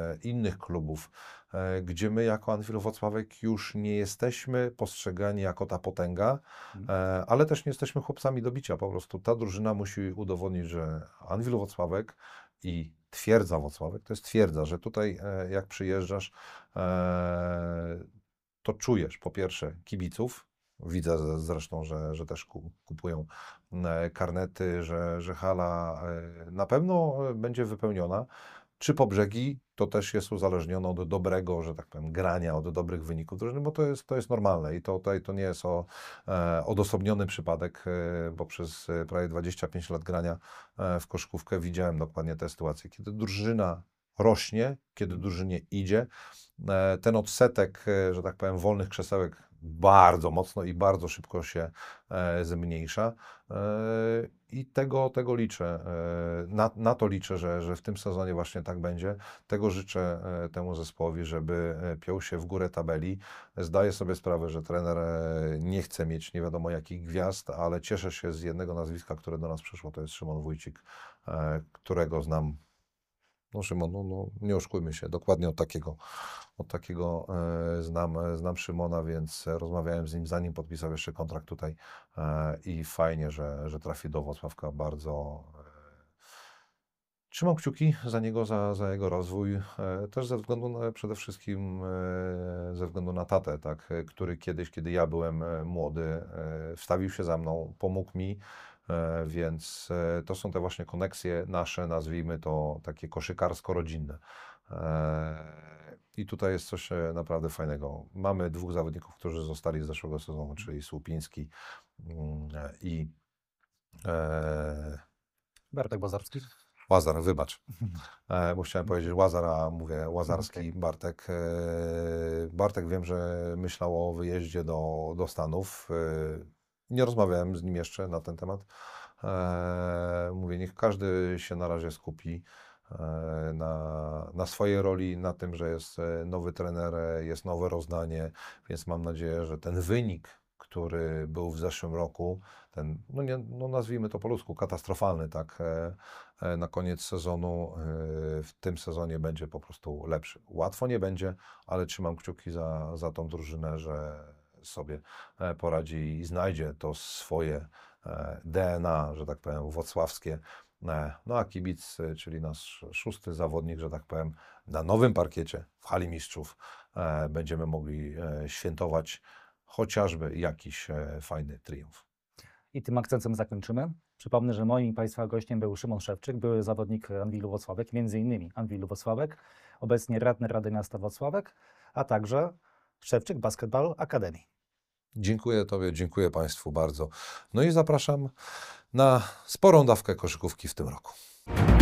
innych klubów, gdzie my jako Anwil Włocławek już nie jesteśmy postrzegani jako ta potęga, ale też nie jesteśmy chłopcami do bicia. Po prostu ta drużyna musi udowodnić, że Anwil Włocławek i Twierdza Włocławek to jest twierdza, że tutaj jak przyjeżdżasz, to czujesz po pierwsze kibiców. Widzę zresztą, że też kupują karnety, że hala na pewno będzie wypełniona. Czy po brzegi to też jest uzależnione od dobrego, że tak powiem, grania, od dobrych wyników drużyny, bo to jest normalne i tutaj to nie jest odosobniony przypadek, bo przez prawie 25 lat grania w koszykówkę widziałem dokładnie te sytuacje, kiedy drużyna rośnie, kiedy drużynie idzie, ten odsetek, że tak powiem, wolnych krzesełek bardzo mocno i bardzo szybko się zmniejsza i tego liczę, na to liczę, że w tym sezonie właśnie tak będzie. Tego życzę temu zespołowi, żeby piął się w górę tabeli. Zdaję sobie sprawę, że trener nie chce mieć nie wiadomo jakich gwiazd, ale cieszę się z jednego nazwiska, które do nas przyszło, to jest Szymon Wójcik, którego znam. No Szymon, no, nie oszukujmy się, dokładnie od takiego znam Szymona, więc rozmawiałem z nim zanim podpisał jeszcze kontrakt tutaj i fajnie, że trafi do Włocławka. Bardzo trzymam kciuki za niego, za jego rozwój, też ze względu przede wszystkim ze względu na tatę, tak, który kiedyś, kiedy ja byłem młody, wstawił się za mną, pomógł mi. Więc to są te właśnie koneksje nasze, nazwijmy to takie koszykarsko-rodzinne. I tutaj jest coś naprawdę fajnego. Mamy dwóch zawodników, którzy zostali z zeszłego sezonu, czyli Słupiński i Bartek Bazarski. Łazar, wybacz. Bo chciałem powiedzieć Łazar, a mówię Łazarski, Okay. Bartek. Bartek wiem, że myślał o wyjeździe do Stanów. Nie rozmawiałem z nim jeszcze na ten temat. Mówię, niech każdy się na razie skupi na swojej roli, na tym, że jest nowy trener, jest nowe rozdanie, więc mam nadzieję, że ten wynik, który był w zeszłym roku, ten, nazwijmy to po ludzku, katastrofalny, tak, na koniec sezonu, w tym sezonie będzie po prostu lepszy. Łatwo nie będzie, ale trzymam kciuki za tą drużynę, że sobie poradzi i znajdzie to swoje DNA, że tak powiem, włocławskie. No a kibic, czyli nasz szósty zawodnik, że tak powiem, na nowym parkiecie w Hali Mistrzów będziemy mogli świętować chociażby jakiś fajny triumf. I tym akcentem zakończymy. Przypomnę, że moim Państwa gościem był Szymon Szewczyk, były zawodnik Anwilu Włocławek, między innymi Anwilu Włocławek, obecnie radny Rady Miasta Włocławek, a także Szewczyk Basketball Academy. Dziękuję Tobie, dziękuję Państwu bardzo. No i zapraszam na sporą dawkę koszykówki w tym roku.